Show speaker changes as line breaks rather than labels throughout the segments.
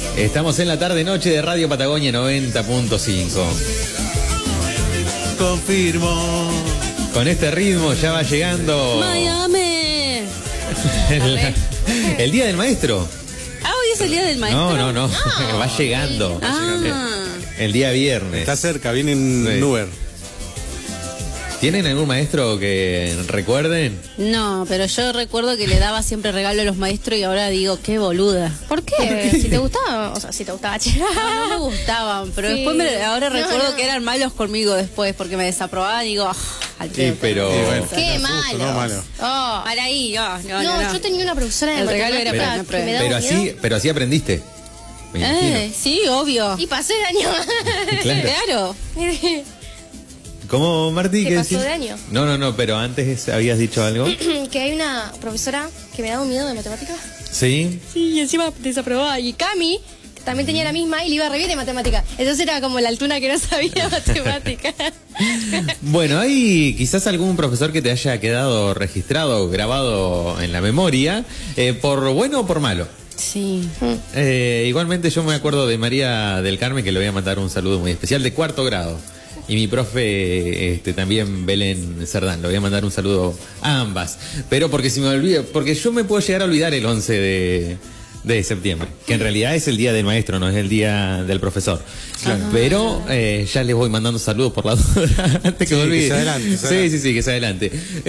Estamos en la tarde-noche de Radio Patagonia 90.5.
Confirmo.
Con este ritmo ya va llegando
Miami.
el Día del Maestro.
Ah, hoy es el Día del Maestro.
No. Va llegando. El día viernes.
Está cerca, viene en Uber.
¿Tienen algún maestro que recuerden?
No, pero yo recuerdo que le daba siempre regalo a los maestros y ahora digo, qué boluda. ¿Por qué?
Si te gustaba, o sea, si te gustaba,
No me gustaban, pero
Sí.
después ahora
No,
recuerdo
no.
que eran malos conmigo después porque me desaprobaban y digo, al
Sí,
pedo.
pero...
bueno.
Qué
Justo,
malo.
no malo.
Oh, para ahí, no.
Yo tenía una profesora de
El regalo era
matemáticas
para
que me
una
daba miedo.
pero así aprendiste. Me imagino.
Sí, obvio.
Y pasé de año.
Claro.
Claro.
¿Cómo, Martí?
¿Qué
¿Qué
pasó
decís?
de año?
No, pero antes habías dicho algo.
Que hay una profesora que me daba un miedo de matemáticas.
¿Sí?
Sí, y encima desaprobaba. Y Cami también tenía la misma y le iba re bien de matemática. Entonces era como la altuna que no sabía matemática.
Bueno, hay quizás algún profesor que te haya quedado registrado, grabado en la memoria, por bueno o por malo.
Sí.
Igualmente yo me acuerdo de María del Carmen, que le voy a mandar un saludo muy especial, de 4º grado. Y mi profe también, Belén Cerdán, le voy a mandar un saludo a ambas. Pero porque si me olvido, porque yo me puedo llegar a olvidar el 11 de septiembre, que en realidad es el día del maestro, no es el día del profesor. Claro. Pero ya les voy mandando saludos por la duda antes que me olvide.
Que se adelante,
Sí, que se adelante.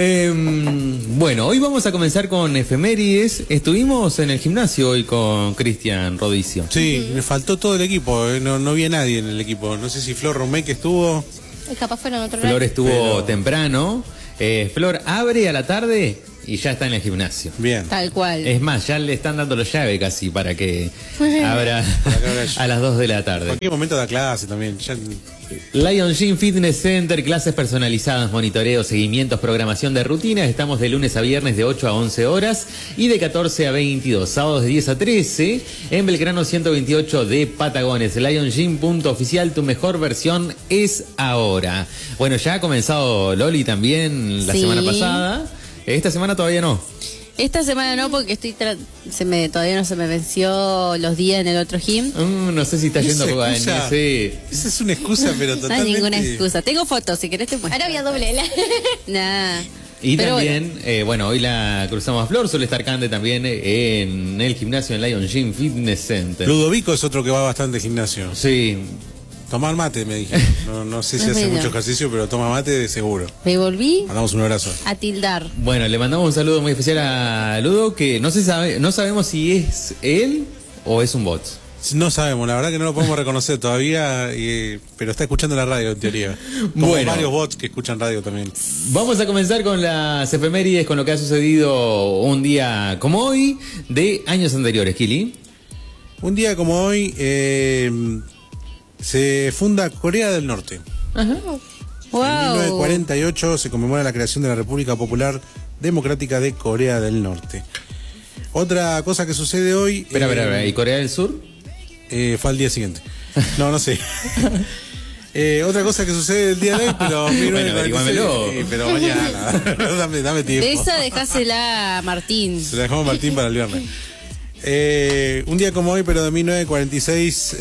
Bueno, hoy vamos a comenzar con efemérides. Estuvimos en el gimnasio hoy con Cristian Rodicio.
Sí, me faltó todo el equipo, no vi a nadie en el equipo. No sé si Flor Romey que estuvo.
Y capaz fueron otro
Flor
lado.
estuvo temprano. Flor abre a la tarde y ya está en el gimnasio.
Bien.
Tal cual.
Es más, ya le están dando la llave casi para que abra a las 2 de la
En
tarde.
cualquier momento da clase también. Ya...
Lion Gym Fitness Center, clases personalizadas, monitoreo, seguimientos, programación de rutinas. Estamos de lunes a viernes de 8 a 11 horas y de 14 a 22. Sábados de 10 a 13 en Belgrano 128 de Patagones. Lion Gym, punto oficial, tu mejor versión es ahora. Bueno, ya ha comenzado Loli también la
Sí.
semana pasada. Esta semana todavía no.
Esta semana no, porque todavía no se me venció los días en el otro gym.
No sé si está yendo
Esa
poco a
excusa-
sí.
Esa es una excusa, pero
No
totalmente.
hay ninguna excusa. Tengo fotos, si querés te muestro.
Ahora había doble L.
Nah.
Y
Pero
también, hoy la cruzamos a Flor, suele estar Cande también en el gimnasio en Lion Gym Fitness Center.
Ludovico es otro que va bastante al gimnasio.
Sí,
Tomar mate, me dije. No sé si
No,
hace
bueno.
mucho ejercicio, pero toma mate de seguro.
Me volví
Mandamos un abrazo.
a tildar.
bueno, le mandamos un saludo muy especial a Ludo, que no sabemos si es él o es un bot.
No sabemos, la verdad que no lo podemos reconocer todavía, pero está escuchando la radio en teoría. Como
Bueno.
varios bots que escuchan radio también.
Vamos a comenzar con las efemérides, con lo que ha sucedido un día como hoy de años anteriores, Kili.
Un día como hoy se funda Corea del Norte. En
Wow.
1948 se conmemora la creación de la República Popular Democrática de Corea del Norte. Otra cosa que sucede hoy...
Espera, ¿y Corea del Sur?
fue al día siguiente. No sé. Otra cosa que sucede el día de hoy, pero...
Bueno, averiguámelo.
Pero mañana. dame tiempo.
De esa dejásela a Martín.
Se la dejamos a Martín para el viernes. Un día como hoy, pero de 1946...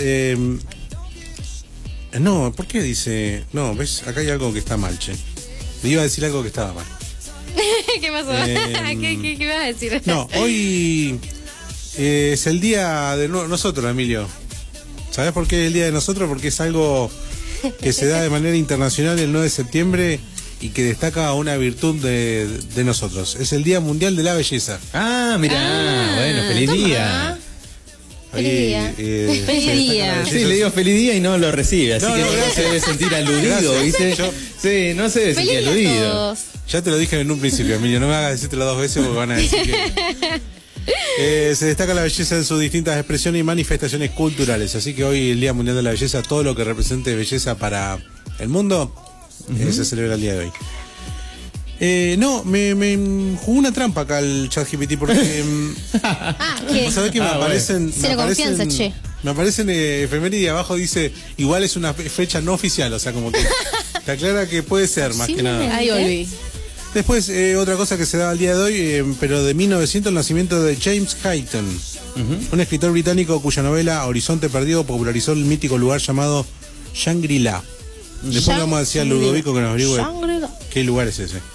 no, ¿por qué dice...? No, ¿ves? Acá hay algo que está mal, che. Le iba a decir algo que estaba mal.
¿Qué pasó? ¿Qué vas a decir?
No, hoy es el día de nosotros, Emilio. ¿Sabés por qué es el día de nosotros? Porque es algo que se da de manera internacional el 9 de septiembre y que destaca una virtud de nosotros. Es el Día Mundial de la Belleza.
Ah, mirá, bueno, feliz
toma.
día.
Feliz día.
Feliz
se destaca
día.
la
Sí,
belleza.
le digo feliz día y no lo recibe, así
No,
que
no,
no
gracias.
se debe sentir aludido,
Gracias.
¿viste?
Yo-
Sí, no se debe sentir
Feliz día a
aludido.
todos.
Ya te lo dije en un principio, Emilio. No me hagas decírtelo 2 veces porque van a decir que... se destaca la belleza en sus distintas expresiones y manifestaciones culturales. Así que hoy, el Día Mundial de la Belleza, todo lo que represente belleza para el mundo, se celebra el día de hoy. No, me jugó una trampa acá el ChatGPT porque...
¿Qué?
¿Vos sabés que me
Ah,
aparecen...
Cero confianza, che.
Me aparecen efemérides y abajo dice, igual es una fecha no oficial, o sea, como que te aclara que puede ser, más
Sí,
que nada.
Ahí volví.
Después, otra cosa que se da al día de hoy, pero de 1900, el nacimiento de James Hayton. Un escritor británico cuya novela Horizonte Perdido popularizó el mítico lugar llamado Shangri-La. Después vamos a decir a Ludovico que nos averigüe qué lugar es ese.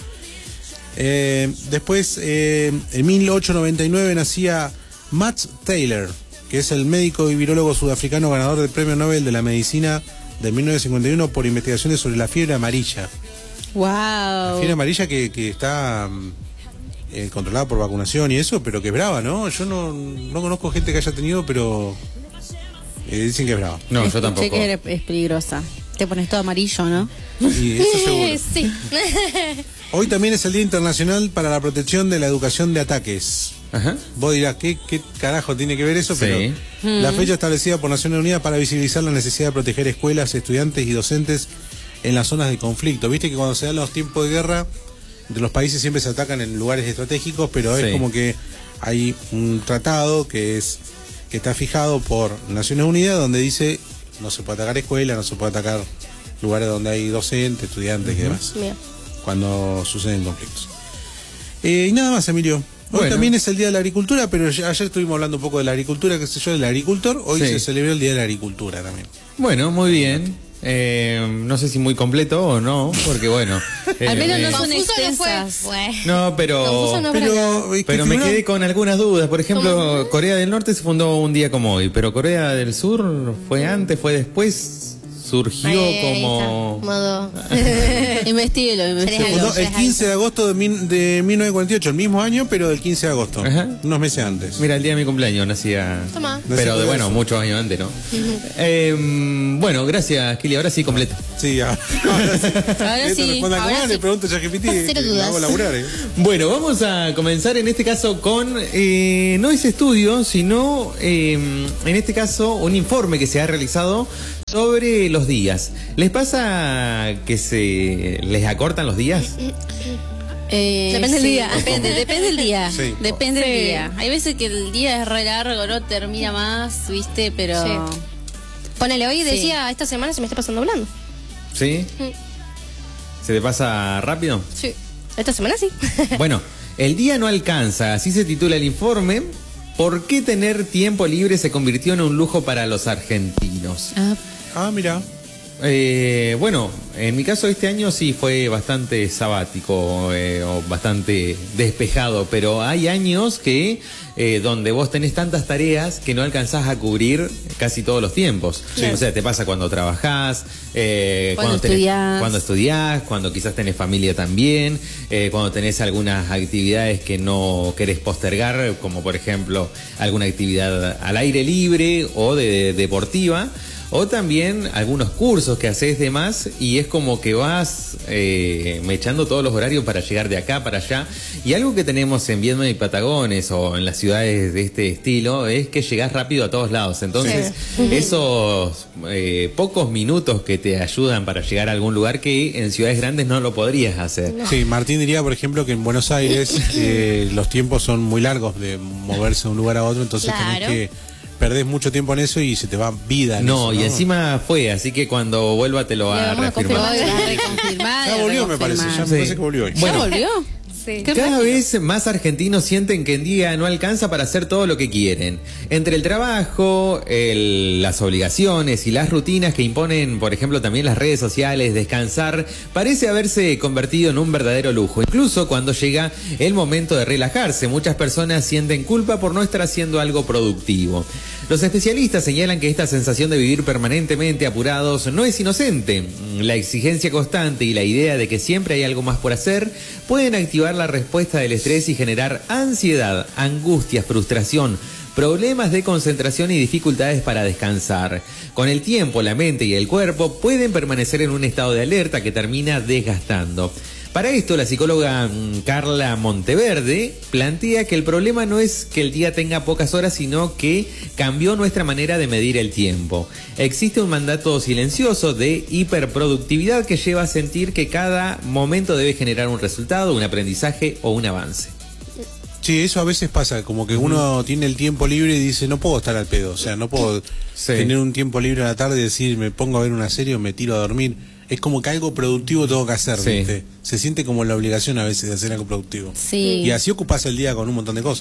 Después, en 1899 nacía Matt Taylor, que es el médico y virólogo sudafricano ganador del Premio Nobel de la Medicina de 1951 por investigaciones sobre la fiebre amarilla.
Wow.
La fiebre amarilla que está controlada por vacunación y eso, pero que es brava, ¿no? Yo no conozco gente que haya tenido, pero dicen que es brava.
No, yo
Escuché
tampoco.
que es peligrosa. Te pones todo amarillo, ¿no?
Y eso seguro.
Sí.
Hoy también es el Día Internacional para la Protección de la Educación de Ataques.
Ajá.
Vos dirás, ¿qué carajo tiene que ver eso?
Sí.
Pero la fecha establecida por Naciones Unidas para visibilizar la necesidad de proteger escuelas, estudiantes y docentes en las zonas de conflicto. Viste que cuando se dan los tiempos de guerra, de los países siempre se atacan en lugares estratégicos, pero es
Sí.
como que hay un tratado que está fijado por Naciones Unidas donde dice no se puede atacar escuelas, no se puede atacar lugares donde hay docentes, estudiantes y demás,
Bien.
cuando suceden conflictos. Y nada más, Emilio. Hoy
Bueno.
también es el Día de la Agricultura, pero ayer estuvimos hablando un poco de la agricultura, qué sé yo, del agricultor. Hoy
Sí.
se celebró el Día de la Agricultura también.
Bueno, muy bien. No sé si muy completo o no, porque bueno.
Al menos no son
Confuso no fue.
extensas.
Bueno.
No, pero.
Confuso no fue.
Pero me quedé con algunas dudas. Por ejemplo,
¿Cómo?
Corea del Norte se fundó un día como hoy, pero Corea del Sur fue antes, fue después, surgió
Ahí
como.
está, modo.
Investíguelo,
Se
investíguelo.
fundó el 15 de agosto de 1948, el mismo año, pero del 15 de agosto,
Ajá.
unos meses antes.
Mira, el día de mi cumpleaños nacía.
Toma.
Pero
Nací
bueno,
por eso.
muchos años antes, ¿no? Bueno, gracias, Kili. Ahora sí, completo.
Sí, ahora sí.
Ahora
Esto
sí,
responda
ahora
como
sí.
le pregunto a ChatGPT,
Cero
lo
dudas.
hago laburar,
Bueno, vamos a comenzar en este caso con, no ese estudio, sino en este caso un informe que se ha realizado sobre los días. ¿Les pasa que se les acortan los días?
Depende del día.
Depende del día.
Sí.
Depende del
Sí.
día. Hay veces que el día es re largo, no termina más, ¿viste? Pero.
Sí. Ponele, hoy
Sí.
decía, esta semana se me está pasando volando.
¿Sí? ¿Se te pasa rápido?
Sí. Esta semana sí.
Bueno, el día no alcanza, así se titula el informe. ¿Por qué tener tiempo libre se convirtió en un lujo para los argentinos?
Ah, mira.
Bueno, en mi caso este año sí fue bastante sabático o bastante despejado, pero hay años que donde vos tenés tantas tareas que no alcanzás a cubrir casi todos los tiempos.
Sí.
O sea, te pasa cuando trabajás,
Cuando
estudiás, cuando quizás tenés familia también, cuando tenés algunas actividades que no querés postergar, como por ejemplo alguna actividad al aire libre o deportiva. O también algunos cursos que haces de más y es como que vas mechando todos los horarios para llegar de acá para allá. Y algo que tenemos en Viedma y Patagones o en las ciudades de este estilo es que llegás rápido a todos lados. Entonces, esos pocos minutos que te ayudan para llegar a algún lugar que en ciudades grandes no lo podrías hacer.
Sí, Martín diría, por ejemplo, que en Buenos Aires los tiempos son muy largos de moverse de un lugar a otro, entonces
Claro.
tenés que perdés mucho tiempo en eso y se te va vida en
No,
eso,
y encima fue, así que cuando vuelva te lo
Le
va a
vamos a
reafirmar.
Hoy va a reconfirmar.
Ya volvió, me parece, ya me
Sí.
parece que volvió hoy.
¿Ya
Bueno.
volvió?
Sí.
Qué
Cada
rápido.
vez más argentinos sienten que el día no alcanza para hacer todo lo que quieren. Entre el trabajo, las obligaciones y las rutinas que imponen, por ejemplo, también las redes sociales, descansar, parece haberse convertido en un verdadero lujo. Incluso cuando llega el momento de relajarse, muchas personas sienten culpa por no estar haciendo algo productivo. Los especialistas señalan que esta sensación de vivir permanentemente apurados no es inocente. La exigencia constante y la idea de que siempre hay algo más por hacer pueden activar la respuesta del estrés y generar ansiedad, angustia, frustración, problemas de concentración y dificultades para descansar. Con el tiempo, la mente y el cuerpo pueden permanecer en un estado de alerta que termina desgastando. Para esto, la psicóloga Carla Monteverde plantea que el problema no es que el día tenga pocas horas, sino que cambió nuestra manera de medir el tiempo. Existe un mandato silencioso de hiperproductividad que lleva a sentir que cada momento debe generar un resultado, un aprendizaje o un avance.
Sí, eso a veces pasa, como que uno tiene el tiempo libre y dice, no puedo estar al pedo, o sea, no puedo
Sí.
tener un tiempo libre a la tarde y decir, me pongo a ver una serie o me tiro a dormir. Es como que algo productivo tengo que hacer,
Sí.
¿viste? Se siente como la obligación a veces de hacer algo productivo.
Sí.
Y así ocupas el día con un montón de cosas.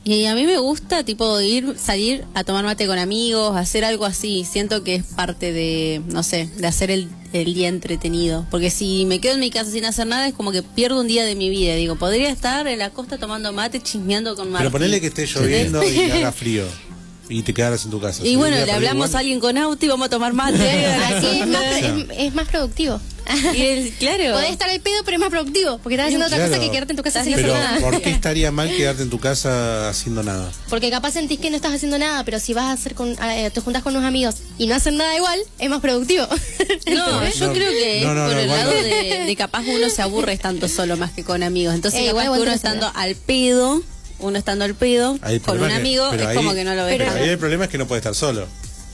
Y a mí me gusta, tipo, salir a tomar mate con amigos, hacer algo así. Siento que es parte de, no sé, de hacer el día entretenido. Porque si me quedo en mi casa sin hacer nada, es como que pierdo un día de mi vida. Digo, podría estar en la costa tomando mate, chismeando con Martín.
Pero ponele que esté lloviendo y haga frío. Y te quedaras en tu casa.
Y bueno,
¿Sería
le hablamos
igual?
a alguien con auto y vamos a tomar mate.
Así es más productivo.
Claro.
Podés estar al pedo, pero es más productivo. Porque estás haciendo otra
Claro.
cosa que quedarte en tu casa sin
Pero,
hacer nada.
¿por qué estaría mal quedarte en tu casa haciendo nada?
Porque capaz sentís que no estás haciendo nada, pero si vas a hacer te juntás con unos amigos y no hacen nada igual, es más productivo.
No, yo creo que
no,
por el
igual
lado
no.
de capaz uno se aburre estando solo más que con amigos. Entonces,
Igual
capaz que
vos
uno
tenés
estando
idea.
al pedo,
Ahí el
con un
problema
amigo,
pero
es
ahí-
como que no lo ves.
Pero ahí el problema es que no puede estar solo.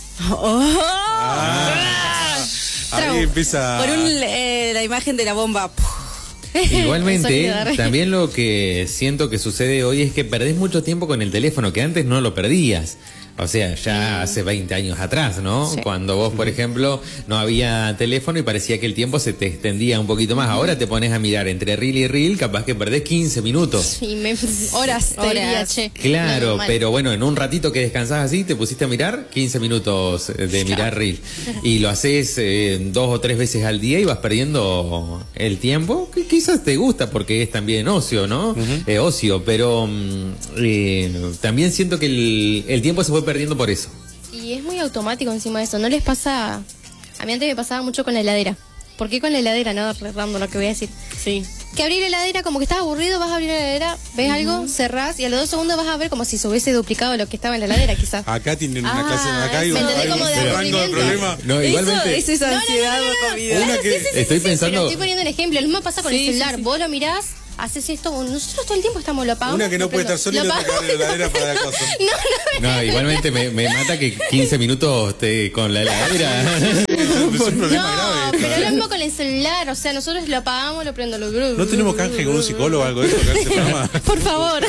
Ahí empieza.
Por la imagen de la bomba.
Igualmente,
Solidaridad.
también lo que siento que sucede hoy es que perdés mucho tiempo con el teléfono, que antes no lo perdías. O sea, ya hace 20 años atrás, ¿no?
Sí.
Cuando vos, por ejemplo, no había teléfono y parecía que el tiempo se te extendía un poquito más. Ahora te pones a mirar entre reel y reel, capaz que perdés 15 minutos.
Y horas, te diría, che.
Claro,
Mal.
pero bueno, en un ratito que descansás así, te pusiste a mirar 15 minutos de mirar reel. Y lo haces 2 o 3 veces al día y vas perdiendo el tiempo, que quizás te gusta porque es también ocio, ¿no? Ocio, pero también siento que el tiempo se fue perdiendo por eso.
Y es muy automático encima de eso. ¿No les pasa? A mí antes me pasaba mucho con la heladera. ¿Por qué con la heladera? No, retando lo que voy a decir.
Sí.
Que abrir la heladera, como que estás aburrido, vas a abrir la heladera, ves algo, cerrás y a los 2 segundos vas a ver como si se hubiese duplicado lo que estaba en la heladera, quizás.
Acá tienen una clase. Acá hay
¿me entendés? Como de
un rango de
aburrimiento.
problema.
No, igualmente.
Eso es ansiedad o comida.
Una que-
Estoy pensando.
Pero estoy poniendo un ejemplo. Lo mismo pasa con
Sí,
el celular.
sí, sí.
Vos lo mirás, haces esto. Nosotros todo el tiempo estamos, lo apagamos.
Una que no
lo
puede
prendo.
estar sola y
Lo
no te
apagamos,
cabe la heladera para la cosa.
No, igualmente me mata que 15 minutos con la heladera.
Es un problema
No,
grave.
pero es lo mismo con el celular. O sea, nosotros lo apagamos, lo prendo.
¿No tenemos canje con un psicólogo o algo de eso? Que hace programa?
Por favor.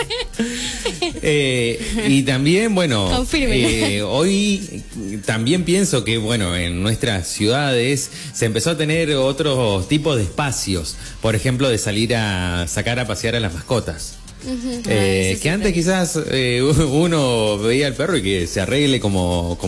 Y también, bueno,
Confirmen.
hoy también pienso que, bueno, en nuestras ciudades se empezó a tener otros tipos de espacios. Por ejemplo, de salir a sacar a pasear a las mascotas. Que antes quizás uno veía al perro y que se arregle como